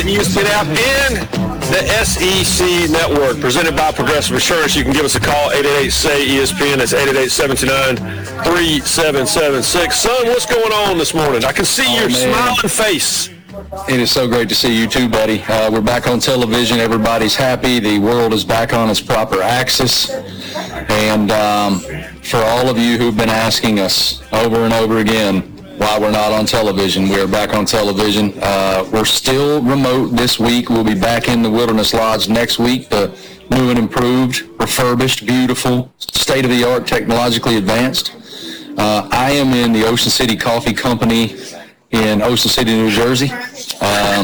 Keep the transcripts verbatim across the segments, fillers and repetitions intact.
the E S P N app, and the S E C Network, presented by Progressive Insurance. You can give us a call, eight eight eight, S A Y, E S P N. That's eight eight eight, seven two nine, three seven seven six. Son, what's going on this morning? I can see oh, your man. smiling face. It is so great to see you too, buddy. Uh, we're back on television. Everybody's happy. The world is back on its proper axis. And um, for all of you who've been asking us over and over again why we're not on television, we are back on television. Uh, we're still remote this week. We'll be back in the Wilderness Lodge next week. The new and improved, refurbished, beautiful, state-of-the-art, technologically advanced. Uh, I am in the Ocean City Coffee Company in Ocean City, New Jersey. Um,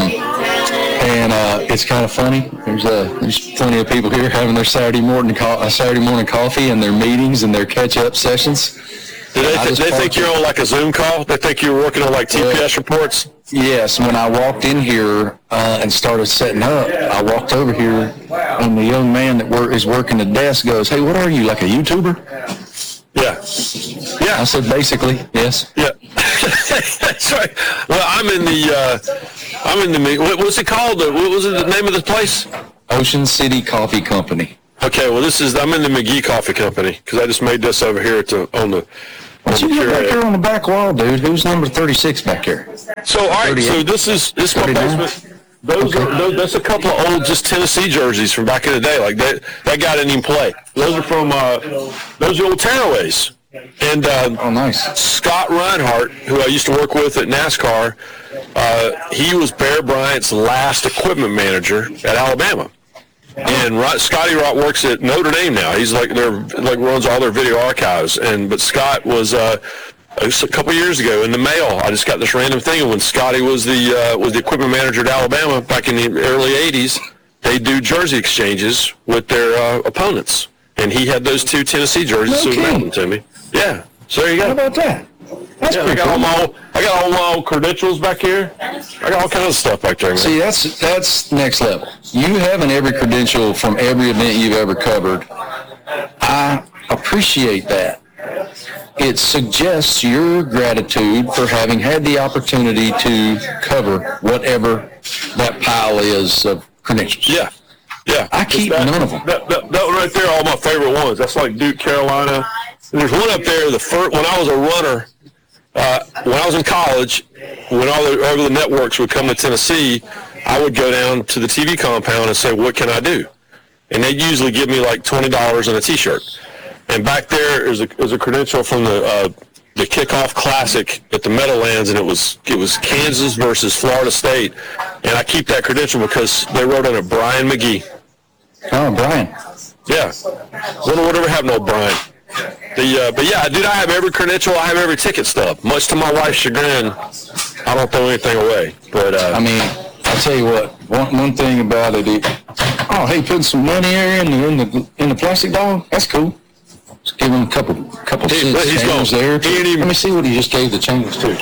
and uh, it's kind of funny. There's uh, there's plenty of people here having their Saturday morning co- uh, Saturday morning coffee and their meetings and their catch-up sessions. Do they, th- they think you're on like a Zoom call? They think you're working on like T P S well, reports? Yes. When I walked in here uh, and started setting up, I walked over here, and the young man that wor- is working the desk goes, "Hey, what are you, like a YouTuber?" Yeah. Yeah. I said, basically, yes. Yeah. That's right. Well, I'm in the, uh, I'm in the, what was it called? What was it, the name of the place? Ocean City Coffee Company. Okay, well, this is, I'm in the McGee Coffee Company, because I just made this over here at the, on the, What you got back here on the back wall, dude? Who's number thirty-six back here? So, all right, so this is, this is my basement. Those okay. are, those, that's a couple of old just Tennessee jerseys from back in the day. Like, that, that guy didn't even play. Those are from, uh, those are old Tearaways. And uh, oh, nice. Scott Reinhardt, who I used to work with at NASCAR, uh, he was Bear Bryant's last equipment manager at Alabama. And Rod, Scotty Rott works at Notre Dame now. He's like they're like runs all their video archives. And but Scott was uh, a couple years ago in the mail. I just got this random thing. And when Scotty was the uh, was the equipment manager at Alabama back in the early eighties, they do jersey exchanges with their uh, opponents. And he had those two Tennessee jerseys, so he mailed them to me. Yeah. So there you go. How about that? That's yeah, pretty I got cool. all my old, I got all my old credentials back here. I got all kinds of stuff back there, man. See, that's that's next level. You having every credential from every event you've ever covered. I appreciate that. It suggests your gratitude for having had the opportunity to cover whatever that pile is of credentials. Yeah. Yeah. I keep that, none of them. That, that, that right there are all my favorite ones. That's like Duke, Carolina. And there's one up there, the first, when I was a runner, uh, when I was in college, when all the, all the networks would come to Tennessee, I would go down to the T V compound and say, what can I do? And they'd usually give me like twenty dollars and a T-shirt. And back there is a, is a credential from the uh, the kickoff classic at the Meadowlands, and it was it was Kansas versus Florida State. And I keep that credential because they wrote on it Brian McGee. Oh, Brian. Yeah. Wonder whatever happened to old Brian. The, uh, but yeah, dude, I have every credential. I have every ticket stub. Much to my wife's chagrin, I don't throw anything away. But uh, I mean, I'll tell you what. One one thing about it, it oh, hey, putting some money here in the in the in the plastic ball. That's cool. Just give him a couple couple he, cents he's change there. He ain't even, Let me see what he just gave the change to.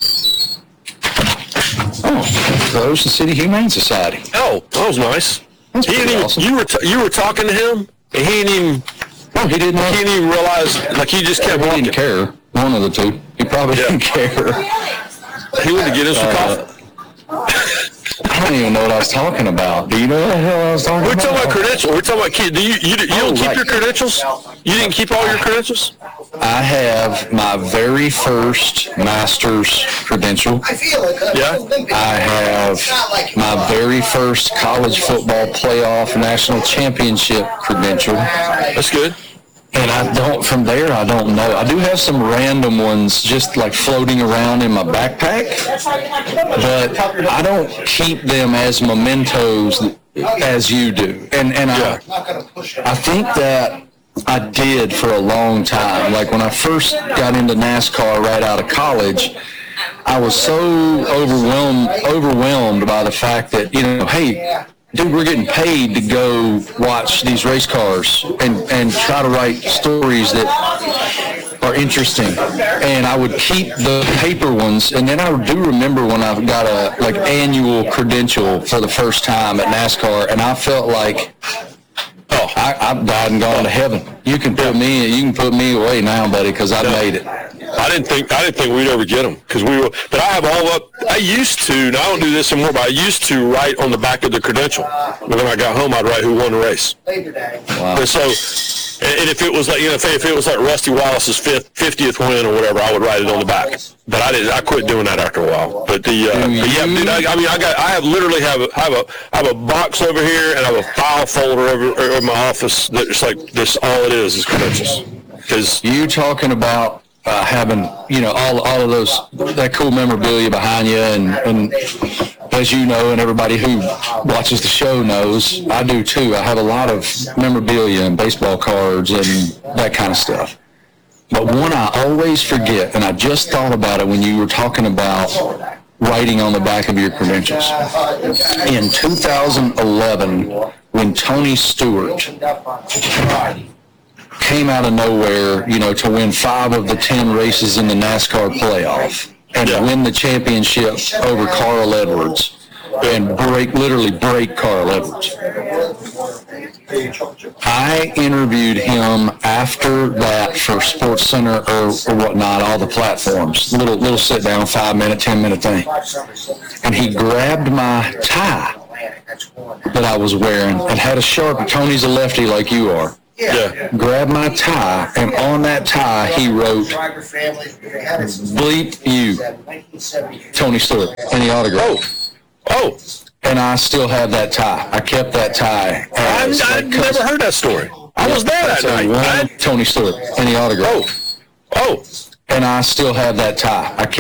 Oh, the Ocean City Humane Society. Oh, that was nice. That's he pretty didn't awesome. even, you were t- you were talking to him, and he didn't even. No, he didn't. He didn't even realize. Like he just kept He walking. didn't care. One of the two. He probably Yeah. didn't care. He wanted to get us some Uh, coffee. I don't even know what I was talking about. Do you know what the hell I was talking We're about? talking about credentials. We're talking about kid. Do you you, you don't Oh, keep right. your credentials? You didn't keep all your credentials? I have my very first master's credential. Yeah. I have my very first college football playoff national championship credential. That's good. And I don't, from there, I don't know. I do have some random ones just like floating around in my backpack, but I don't keep them as mementos as you do. And, and I, I think that I did for a long time. Like when I first got into NASCAR right out of college, I was so overwhelmed, overwhelmed by the fact that, you know, hey, dude, we're getting paid to go watch these race cars and, and try to write stories that are interesting. And I would keep the paper ones. And then I do remember when I got a like annual credential for the first time at NASCAR, and I felt like, oh, I, I've died and gone to heaven. You can put me, you can put me away now, buddy, because I made it. I I didn't think I didn't think we'd ever get them because we were. But I have all up. I used to. Now I don't do this anymore. But I used to write on the back of the credential. When I got home, I'd write who won the race. Wow. And so, and if it was like you know, if it, if it was like Rusty Wallace's fifth, fiftieth win or whatever, I would write it on the back. But I did. I quit doing that after a while. But the uh, but yeah, dude. I, I mean, I got. I have literally have a have a I have a box over here and I have a file folder over in my office that's like this. All it is is credentials. Because you talking about uh, having, you know, all all of those, that cool memorabilia behind you, and, and as you know, and everybody who watches the show knows, I do too. I have a lot of memorabilia and baseball cards and that kind of stuff. But one I always forget, and I just thought about it when you were talking about writing on the back of your credentials. In two thousand eleven, when Tony Stewart came out of nowhere, you know, to win five of the ten races in the NASCAR playoff and Yeah. win the championship over Carl Edwards and break, literally break Carl Edwards. I interviewed him after that for Sports Center or, or whatnot, all the platforms, little little sit down, five minute, ten minute thing, and he grabbed my tie that I was wearing and had a Sharpie. Tony's a lefty like you are. yeah. Grabbed my tie, and on that tie he wrote, "Bleep you, Tony Stewart," and he autographed. Oh, oh. And I still have that tie. I kept that tie. I, as I that never custom- heard that story. I was there that That's a night. one I, Tony Stewart, and he autographed. oh, oh. And I still have that tie. I kept